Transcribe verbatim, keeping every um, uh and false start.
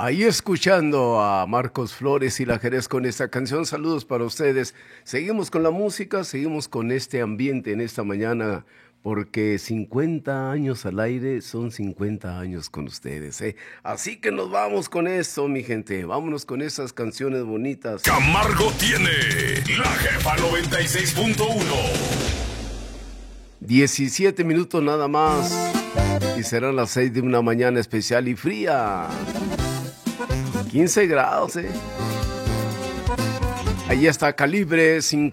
Ahí escuchando a Marcos Flores y La Jerez con esta canción. Saludos para ustedes. Seguimos con la música, seguimos con este ambiente en esta mañana, porque cincuenta años al aire son cincuenta años con ustedes, ¿eh? Así que nos vamos con eso, mi gente. Vámonos con esas canciones bonitas. Camargo tiene La Jefa noventa y seis punto uno. diecisiete minutos nada más. Y serán las seis de una mañana especial y fría. quince grados, ¿eh? Ahí está Calibre cincuenta.